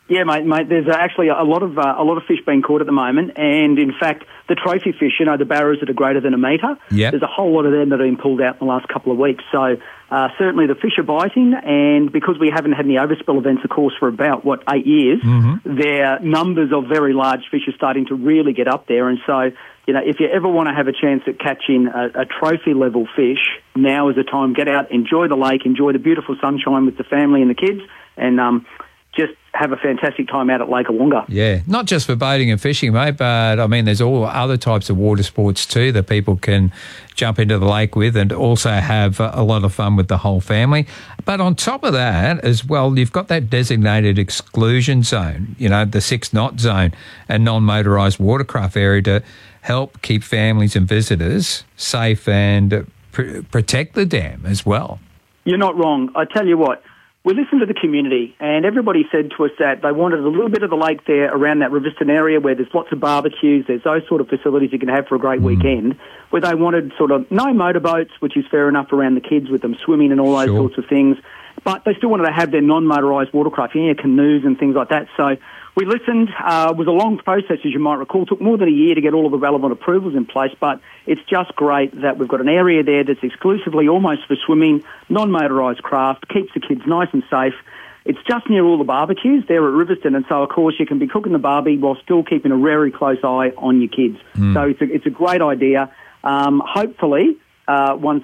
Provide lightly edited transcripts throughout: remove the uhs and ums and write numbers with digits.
Yeah, mate. There's actually a lot of fish being caught at the moment, and in fact, the trophy fish, the barrows that are greater than a metre. Yep. There's a whole lot of them that have been pulled out in the last couple of weeks. So certainly the fish are biting, and because we haven't had any overspill events, of course, for about 8 years, their numbers of very large fish are starting to really get up there, and so. If you ever want to have a chance at catching a trophy-level fish, now is the time. Get out, enjoy the lake, enjoy the beautiful sunshine with the family and the kids, and just have a fantastic time out at Lake Awonga. Yeah, not just for boating and fishing, mate, but, there's all other types of water sports too that people can jump into the lake with and also have a lot of fun with the whole family. But on top of that as well, you've got that designated exclusion zone, the 6 knot zone and non-motorised watercraft area to help keep families and visitors safe and protect the dam as well. You're not wrong. I tell you what, we listened to the community and everybody said to us that they wanted a little bit of the lake there around that Riverstone area where there's lots of barbecues, there's those sort of facilities you can have for a great weekend, where they wanted sort of no motorboats, which is fair enough around the kids with them swimming and all those sorts of things, but they still wanted to have their non-motorised watercraft, canoes and things like that. So we listened. It was a long process, as you might recall. It took more than a year to get all of the relevant approvals in place, but it's just great that we've got an area there that's exclusively almost for swimming, non-motorised craft, keeps the kids nice and safe. It's just near all the barbecues there at Riverstone, and so, of course, you can be cooking the barbie while still keeping a very close eye on your kids. So it's a great idea. Hopefully, once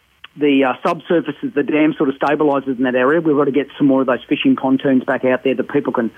the subsurfaces, the dam sort of stabilises in that area, we've got to get some more of those fishing pontoons back out there that people can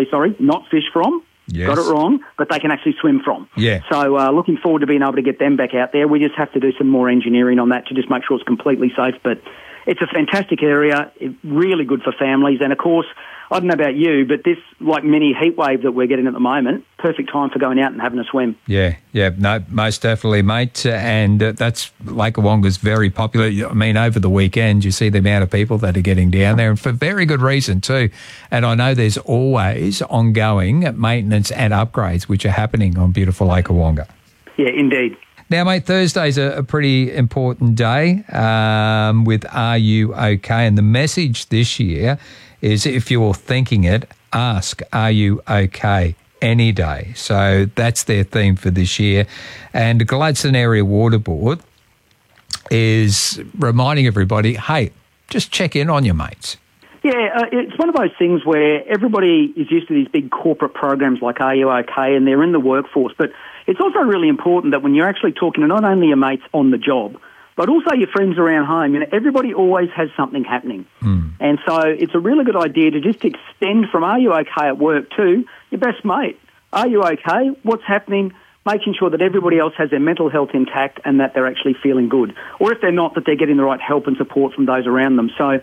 not fish from. Yes. Got it wrong, but they can actually swim from. Yeah. So looking forward to being able to get them back out there. We just have to do some more engineering on that to just make sure it's completely safe. But it's a fantastic area, really good for families. And, of course, I don't know about you, but this mini heat wave that we're getting at the moment, perfect time for going out and having a swim. Yeah, no, most definitely, mate. And that's Lake Awonga's very popular. Over the weekend, you see the amount of people that are getting down there, and for very good reason too. And I know there's always ongoing maintenance and upgrades which are happening on beautiful Lake Awonga. Yeah, indeed. Now, mate, Thursday's a pretty important day with Are You OK? And the message this year is, if you're thinking it, ask, are you OK? Any day. So that's their theme for this year. And the Gladstone Area Water Board is reminding everybody, hey, just check in on your mates. Yeah, it's one of those things where everybody is used to these big corporate programs like Are You OK? And they're in the workforce. But it's also really important that when you're actually talking to not only your mates on the job, but also your friends around home, everybody always has something happening. And so it's a really good idea to just extend from Are You OK? At work to your best mate. Are you OK? What's happening? Making sure that everybody else has their mental health intact and that they're actually feeling good. Or if they're not, that they're getting the right help and support from those around them. So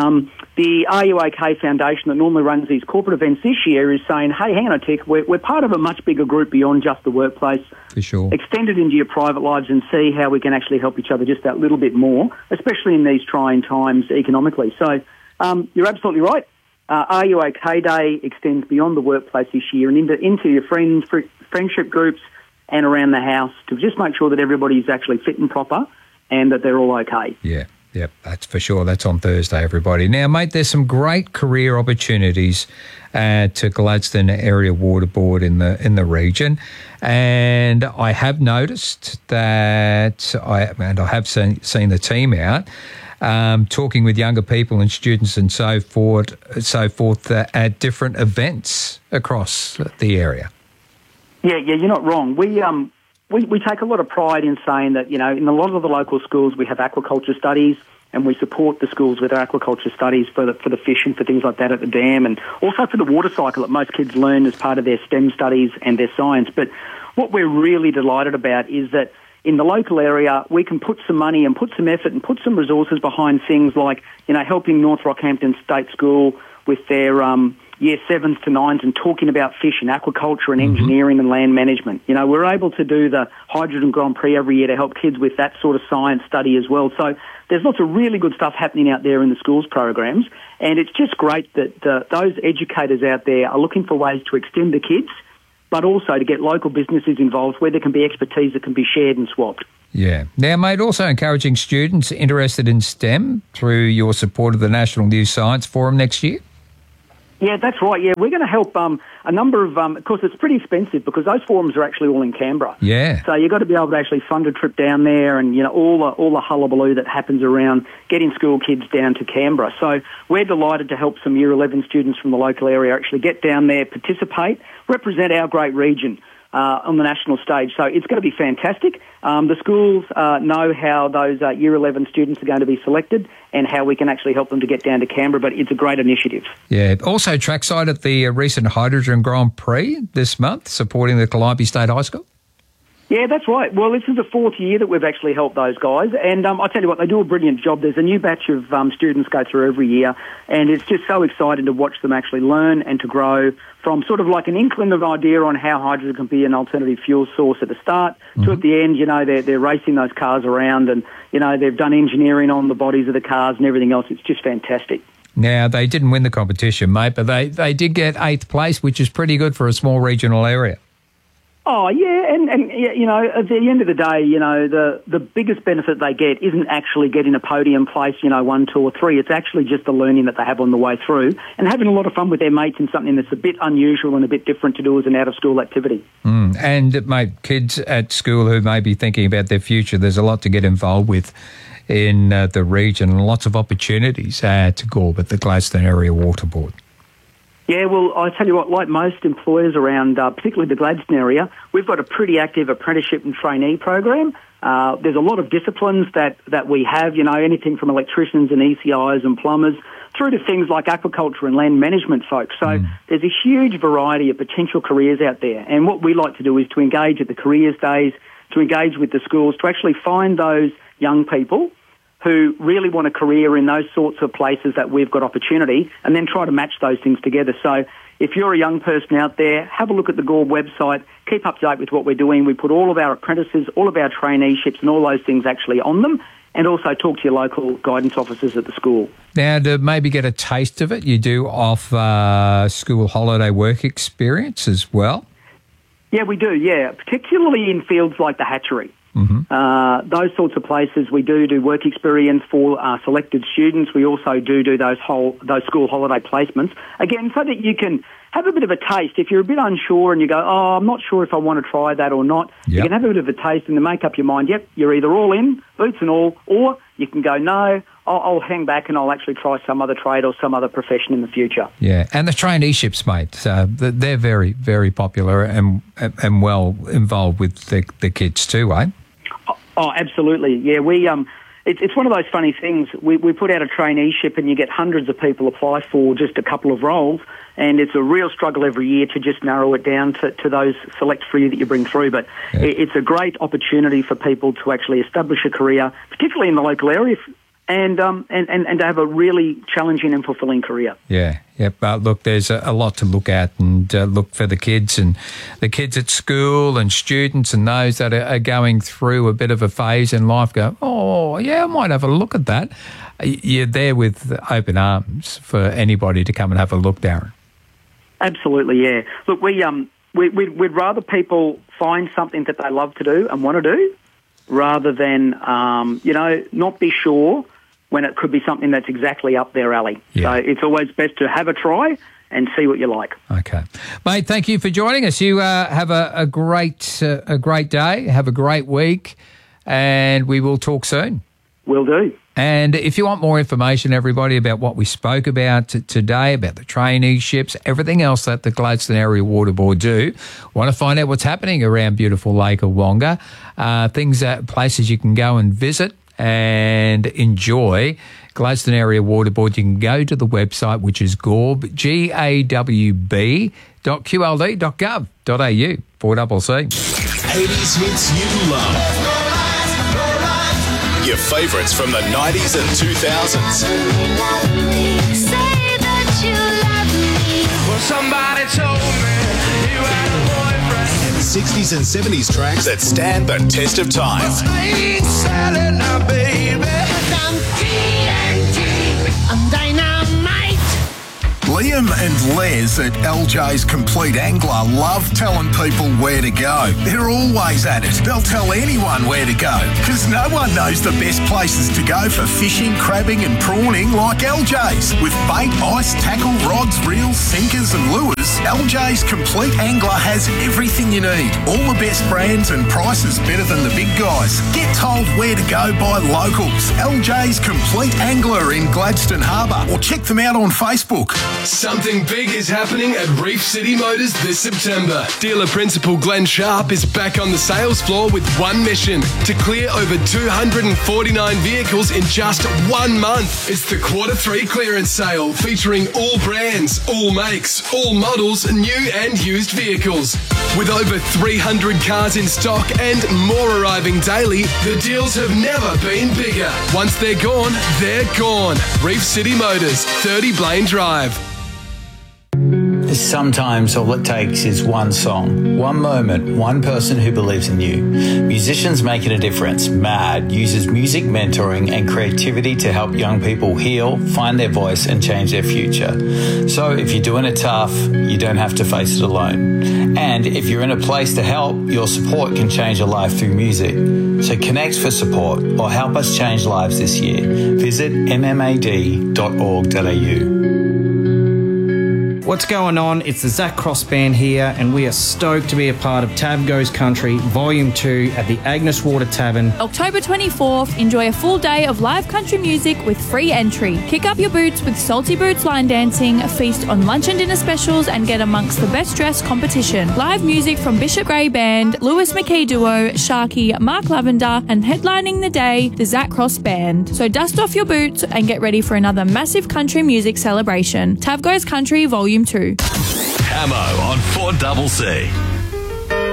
the Are You OK? Foundation that normally runs these corporate events this year is saying, hey, hang on a tick, we're part of a much bigger group beyond just the workplace. For sure. Extend it into your private lives and see how we can actually help each other just that little bit more, especially in these trying times economically. So you're absolutely right. Are You OK? Day extends beyond the workplace this year and into your friendship groups and around the house to just make sure that everybody's actually fit and proper and that they're all okay. Yeah, that's for sure. That's on Thursday, everybody. Now, mate, there's some great career opportunities to Gladstone Area Water Board in the region, and I have noticed that I have seen the team out talking with younger people and students and so forth at different events across the area. Yeah, you're not wrong. We take a lot of pride in saying that, in a lot of the local schools we have aquaculture studies, and we support the schools with our aquaculture studies for the fish and for things like that at the dam, and also for the water cycle that most kids learn as part of their STEM studies and their science. But what we're really delighted about is that in the local area we can put some money and put some effort and put some resources behind things like, helping North Rockhampton State School with their year 7s to 9s and talking about fish and aquaculture and engineering and land management. We're able to do the Hydrogen Grand Prix every year to help kids with that sort of science study as well. So there's lots of really good stuff happening out there in the schools programs, and it's just great that those educators out there are looking for ways to extend the kids, but also to get local businesses involved where there can be expertise that can be shared and swapped. Yeah. Now, mate, also encouraging students interested in STEM through your support of the National New Science Forum next year? Yeah, that's right. Yeah, we're going to help a number of course, it's pretty expensive because those forums are actually all in Canberra. Yeah. So you've got to be able to actually fund a trip down there and, all the hullabaloo that happens around getting school kids down to Canberra. So we're delighted to help some Year 11 students from the local area actually get down there, participate, represent our great region on the national stage. So it's going to be fantastic. The schools know how those Year 11 students are going to be selected and how we can actually help them to get down to Canberra, but it's a great initiative. Yeah. Also trackside at the recent Hydrogen Grand Prix this month, supporting the Calliope State High School. Yeah, that's right. Well, this is the fourth year that we've actually helped those guys, and I tell you what, they do a brilliant job. There's a new batch of students go through every year, and it's just so exciting to watch them actually learn and to grow from sort of like an inkling of idea on how hydrogen can be an alternative fuel source at the start to at the end, they're racing those cars around and, they've done engineering on the bodies of the cars and everything else. It's just fantastic. Now, they didn't win the competition, mate, but they did get 8th place, which is pretty good for a small regional area. Oh, yeah, and at the end of the day, the biggest benefit they get isn't actually getting a podium place, 1, 2 or 3. It's actually just the learning that they have on the way through and having a lot of fun with their mates in something that's a bit unusual and a bit different to do as an out-of-school activity. And, mate, kids at school who may be thinking about their future, there's a lot to get involved with in the region and lots of opportunities to Gorb at the Gladstone Area Water Board. Yeah, well, I tell you what, like most employers around, particularly the Gladstone area, we've got a pretty active apprenticeship and trainee program. There's a lot of disciplines that we have, anything from electricians and ECIs and plumbers through to things like aquaculture and land management folks. So there's a huge variety of potential careers out there. And what we like to do is to engage at the careers days, to engage with the schools, to actually find those young people who really want a career in those sorts of places that we've got opportunity and then try to match those things together. So if you're a young person out there, have a look at the Gorb website, keep up to date with what we're doing. We put all of our apprentices, all of our traineeships and all those things actually on them, and also talk to your local guidance officers at the school. Now, to maybe get a taste of it, you do offer school holiday work experience as well? Yeah, we do, yeah, particularly in fields like the hatchery. Those sorts of places, we do work experience for selected students. We also do those school holiday placements, again, so that you can have a bit of a taste. If you're a bit unsure and you go, I'm not sure if I want to try that or not, you can have a bit of a taste and then make up your mind, you're either all in, boots and all, or you can go, no, I'll hang back and I'll actually try some other trade or some other profession in the future. Yeah, and the traineeships, mate, they're very, very popular and well involved with the kids too, eh? Oh, absolutely. Yeah, it's one of those funny things. We put out a traineeship and you get hundreds of people apply for just a couple of roles, and it's a real struggle every year to just narrow it down to those select few that you bring through. But it's a great opportunity for people to actually establish a career, particularly in the local area, and to have a really challenging and fulfilling career. Yeah. But look, there's a lot to look at and look for the kids at school and students and those that are going through a bit of a phase in life go, I might have a look at that. You're there with open arms for anybody to come and have a look, Darren. Absolutely, yeah. Look, we'd rather people find something that they love to do and want to do rather than, not be sure when it could be something that's exactly up their alley. Yeah. So it's always best to have a try and see what you like. Okay. Mate, thank you for joining us. You have a great day, have a great week, and we will talk soon. Will do. And if you want more information, everybody, about what we spoke about today, about the traineeships, everything else that the Gladstone Area Water Board do, want to find out what's happening around beautiful Lake of Wonga, places you can go and visit and enjoy Gladstone Area Water Board, you can go to the website, which is Gorb, GAWB.qld.gov.au, 4CC. 80s hits you love. Your favourites from the 90s and 2000s. Say that you love me. Well, somebody told me you had a boyfriend. 60s and 70s tracks that stand the test of time. I ain't selling now, baby. I'm TNT. I'm dynamite. Liam and Les at LJ's Complete Angler love telling people where to go. They're always at it. They'll tell anyone where to go because no one knows the best places to go for fishing, crabbing and prawning like LJ's. With bait, ice, tackle, rods, reels, sinkers and lures, LJ's Complete Angler has everything you need. All the best brands and prices better than the big guys. Get told where to go by locals. LJ's Complete Angler in Gladstone Harbour, or check them out on Facebook. Something big is happening at Reef City Motors this September. Dealer principal Glenn Sharp is back on the sales floor with one mission: to clear over 249 vehicles in just 1 month. It's the Q3 clearance sale featuring all brands, all makes, all models, new and used vehicles. With over 300 cars in stock and more arriving daily, the deals have never been bigger. Once they're gone, they're gone. Reef City Motors, 30 Blaine Drive. Sometimes all it takes is one song, one moment, one person who believes in you. Musicians Making a Difference, MAD, uses music mentoring and creativity to help young people heal, find their voice and change their future. So if you're doing it tough, you don't have to face it alone. And if you're in a place to help, your support can change a life through music. So connect for support or help us change lives this year. Visit mmad.org.au. What's going on? It's the Zach Cross Band here, and we are stoked to be a part of Tab Goes Country Volume 2 at the Agnes Water Tavern. October 24th, enjoy a full day of live country music with free entry. Kick up your boots with Salty Boots line dancing, feast on lunch and dinner specials, and get amongst the best dressed competition. Live music from Bishop Gray Band, Lewis McKee Duo, Sharky, Mark Lavender, and headlining the day, the Zach Cross Band. So dust off your boots and get ready for another massive country music celebration. Tab Goes Country Volume 2. Camo on 4CC.